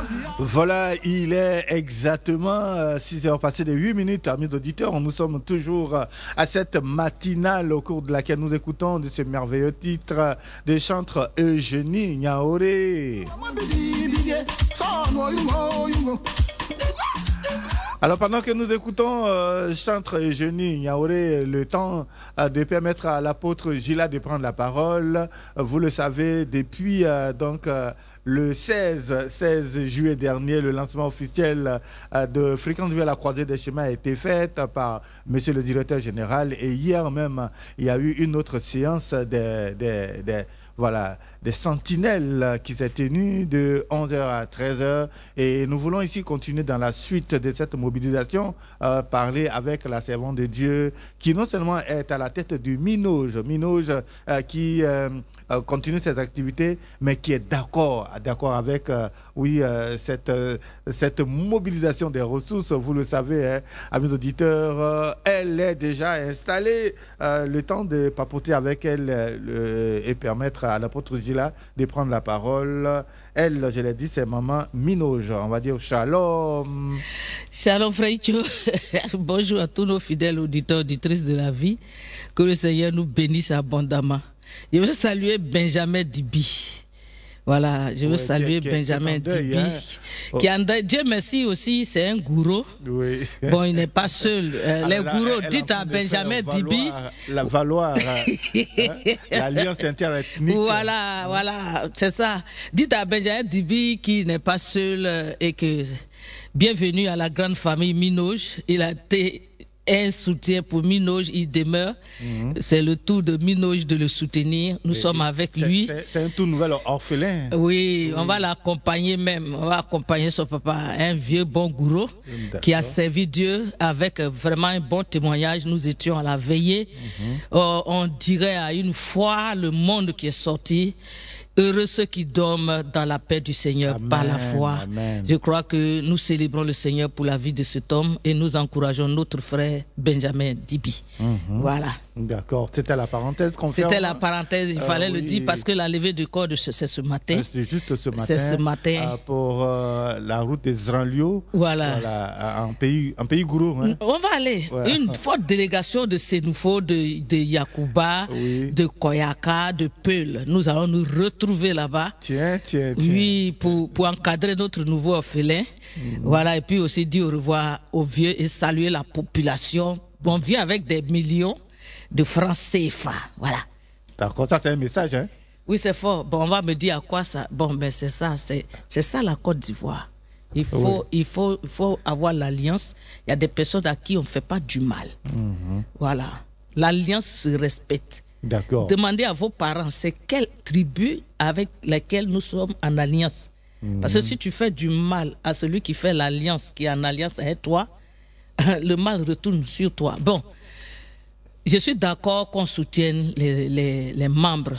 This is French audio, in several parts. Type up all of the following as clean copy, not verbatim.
Voilà, il est exactement 6 heures passées de 8 minutes, amis auditeurs. Nous sommes toujours à cette matinale au cours de laquelle nous écoutons de ce merveilleux titre de chanteur Eugénie Niaoré. Alors pendant que nous écoutons chanteur Eugénie Niaoré, le temps de permettre à l'apôtre Gila de prendre la parole. Vous le savez, depuis le 16 juillet dernier, le lancement officiel de Fréquence vers la croisée des chemins a été fait par monsieur le directeur général. Et hier même, il y a eu une autre séance des sentinelles qui s'est tenue de 11h à 13h. Et nous voulons ici continuer dans la suite de cette mobilisation, parler avec la servante de Dieu qui non seulement est à la tête du Minoj qui continue ses activités, mais qui est d'accord avec cette mobilisation des ressources. Vous le savez, hein, amis auditeurs, elle est déjà installée. Le temps de papoter avec elle et permettre à l'apôtre Gila de prendre la parole. Elle, je l'ai dit, c'est maman Minoj. On va dire shalom. Shalom, Fraicho. Bonjour à tous nos fidèles auditeurs, auditrices de la vie. Que le Seigneur nous bénisse abondamment. Je veux saluer Benjamin Dibi. Voilà, je veux saluer Benjamin Dibi. Qui en deuil. Dieu merci aussi, c'est un gourou. Oui. Bon, il n'est pas seul. Les gourous, dites à Benjamin Dibi. L'alliance interethnique. Voilà, c'est ça. Dites à Benjamin Dibi qu'il n'est pas seul et que bienvenue à la grande famille Minoj. Il a été un soutien pour Minoj, il demeure. C'est le tour de Minoj de le soutenir. Nous sommes avec lui. C'est un tout nouvel orphelin. Oui, on va l'accompagner même. On va accompagner son papa, un vieux bon gourou qui a servi Dieu avec vraiment un bon témoignage. Nous étions à la veillée. On dirait à une fois le monde qui est sorti. Heureux ceux qui dorment dans la paix du Seigneur par la foi. Amen. Je crois que nous célébrons le Seigneur pour la vie de cet homme et nous encourageons notre frère Benjamin Dibi. Voilà. D'accord, c'était la parenthèse qu'on fait. C'était la parenthèse, il fallait le dire parce que la levée du corps c'est ce matin. C'est juste ce matin. C'est ce matin. Pour la route des Zranlio. Voilà. Un pays gourou. Hein. On va aller. Ouais. Une forte délégation de Sénoufo, de Yakuba, de Koyaka, de Peul. Nous allons nous retrouver là-bas. Tiens. Oui, pour encadrer notre nouveau orphelin. Voilà, et puis aussi dire au revoir aux vieux et saluer la population. On vient avec des millions de francs CFA, voilà. D'accord, ça c'est un message, hein? Oui, c'est fort. Bon, on va me dire à quoi ça. Bon, ben c'est ça la Côte d'Ivoire. Il faut avoir l'alliance. Il y a des personnes à qui on ne fait pas du mal. Voilà. L'alliance se respecte. D'accord. Demandez à vos parents, c'est quelle tribu avec laquelle nous sommes en alliance. Parce que si tu fais du mal à celui qui fait l'alliance, qui est en alliance avec toi, le mal retourne sur toi. Bon. Je suis d'accord qu'on soutienne les membres,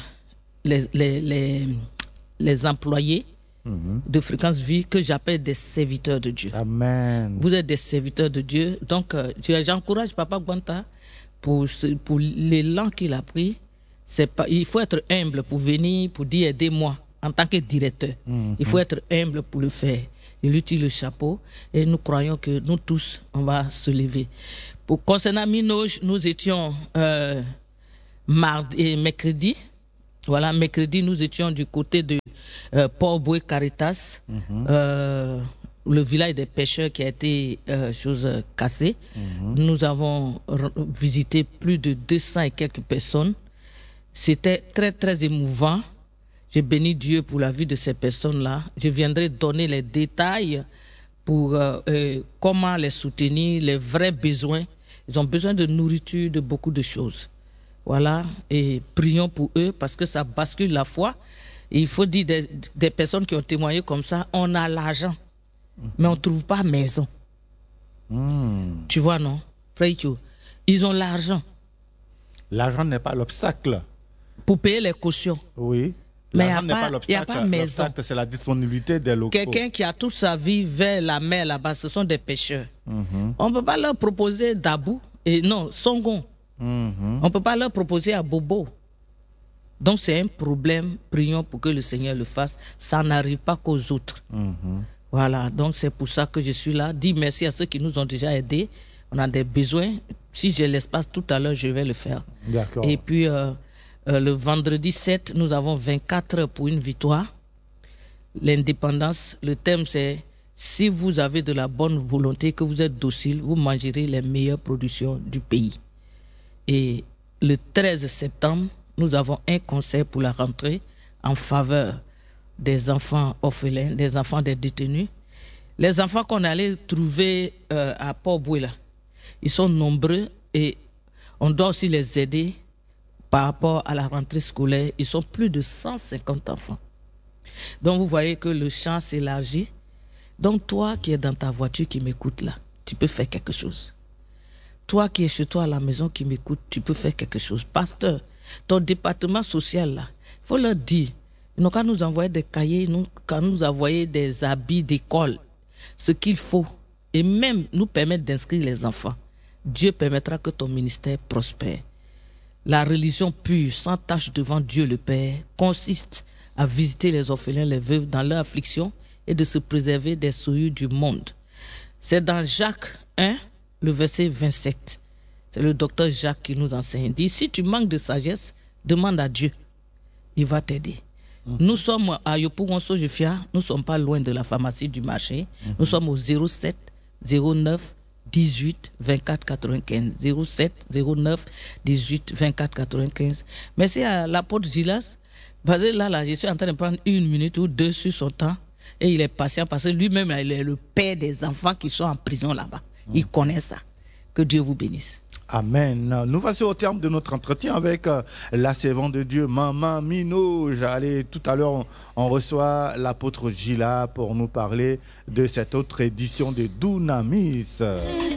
les employés de Fréquence Vie que j'appelle des serviteurs de Dieu. Amen. Vous êtes des serviteurs de Dieu. Donc, j'encourage Papa Gwanta pour l'élan qu'il a pris. Il faut être humble pour venir, pour dire aidez-moi en tant que directeur. Il faut être humble pour le faire. Il utilise le chapeau et nous croyons que nous tous, on va se lever. Concernant Minoj, nous étions mardi et mercredi. Voilà, mercredi, nous étions du côté de Port-Boué Caritas, le village des pêcheurs qui a été cassée. Nous avons visité plus de 200 et quelques personnes. C'était très, très émouvant. Je bénis Dieu pour la vie de ces personnes-là. Je viendrai donner les détails pour comment les soutenir, les vrais besoins. Ils ont besoin de nourriture, de beaucoup de choses. Voilà, et prions pour eux parce que ça bascule la foi. Et il faut dire des personnes qui ont témoigné comme ça, on a l'argent, mais on ne trouve pas maison. Tu vois, non? Fraicho, ils ont l'argent. L'argent n'est pas l'obstacle. Pour payer les cautions. Oui. Mais il n'y a pas maison. L'obstacle, c'est la disponibilité des locaux. Quelqu'un qui a toute sa vie vers la mer là-bas, ce sont des pêcheurs. On ne peut pas leur proposer Dabou, et non, Songon. On ne peut pas leur proposer à Bobo. Donc c'est un problème. Prions pour que le Seigneur le fasse. Ça n'arrive pas qu'aux autres. Voilà, donc c'est pour ça que je suis là. Dis merci à ceux qui nous ont déjà aidés. On a des besoins. Si j'ai l'espace tout à l'heure, je vais le faire. D'accord. Et puis, le vendredi 7, nous avons 24 heures pour une victoire. L'indépendance, le thème c'est « Si vous avez de la bonne volonté, que vous êtes docile, vous mangerez les meilleures productions du pays ». Et le 13 septembre, nous avons un concert pour la rentrée en faveur des enfants orphelins, des enfants des détenus. Les enfants qu'on allait trouver à Port-Boué, ils sont nombreux et on doit aussi les aider par rapport à la rentrée scolaire. Ils sont plus de 150 enfants. Donc vous voyez que le champ s'élargit. Donc toi qui es dans ta voiture, qui m'écoute là, tu peux faire quelque chose. Toi qui es chez toi à la maison, qui m'écoute, tu peux faire quelque chose. Pasteur, ton département social là, il faut leur dire, ils n'ont qu'à nous envoyer des cahiers, qu'à nous envoyer des habits d'école, ce qu'il faut, et même nous permettre d'inscrire les enfants. Dieu permettra que ton ministère prospère. La religion pure, sans tache devant Dieu le Père, consiste à visiter les orphelins, les veuves dans leur affliction et de se préserver des souillures du monde. C'est dans Jacques 1, le verset 27. C'est le docteur Jacques qui nous enseigne. Il dit, si tu manques de sagesse, demande à Dieu. Il va t'aider. Nous sommes à Yopougonso-Jefia, nous ne sommes pas loin de la pharmacie du marché. Nous sommes au 07 09 18 24 95. 07 09 18 24 95. Merci à l'apôtre Gilas. Parce que là, je suis en train de prendre 1 minute ou 2 sur son temps. Et il est patient parce que lui-même, il est le père des enfants qui sont en prison là-bas. Il connaît ça. Que Dieu vous bénisse. Amen. Nous voici au terme de notre entretien avec la servante de Dieu, Maman Minouge. Allez, tout à l'heure, on reçoit l'apôtre Gila pour nous parler de cette autre édition de Dunamis.